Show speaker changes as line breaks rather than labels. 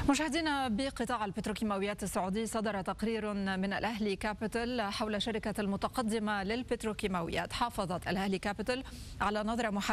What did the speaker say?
مشاهدينا، بقطاع البتروكيماويات السعودي صدر تقرير من الأهلي كابيتال حول شركة المتقدمة للبتروكيماويات. حافظت الأهلي كابيتال على نظرة